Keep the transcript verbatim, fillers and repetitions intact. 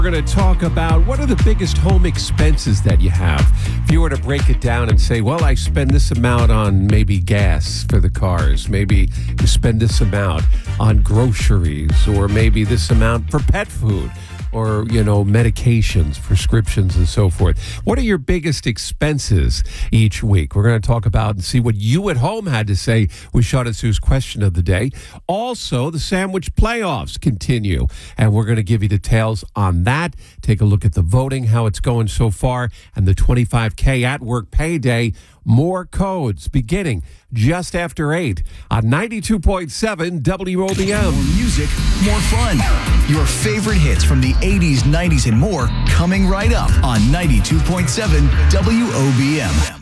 We're going to talk about what are the biggest home expenses that you have. If you were to break it down and say, well, I spend this amount on maybe gas for the cars, maybe you spend this amount on groceries, or maybe this amount for pet food, or, you know, medications, prescriptions, and so forth. What are your biggest expenses each week? We're going to talk about and see what you at home had to say with Shauna Sue's question of the day. Also, the sandwich playoffs continue, and we're going to give you details on that. Take a look at the voting, how it's going so far, and the twenty-five K at work payday. More codes beginning just after eight on ninety-two point seven W O B M. More music, more fun. Your favorite hits from the eighties, nineties, and more coming right up on ninety-two point seven W O B M.